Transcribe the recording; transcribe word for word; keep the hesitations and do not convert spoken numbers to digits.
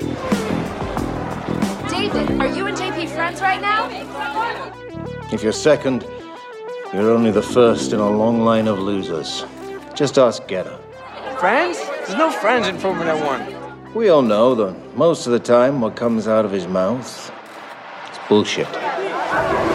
David, are you and J P friends right now? If you're second, you're only the first in a long line of losers. Just ask Guerra. Friends? There's no friends in Formula One. We all know that most of the time what comes out of his mouth is bullshit.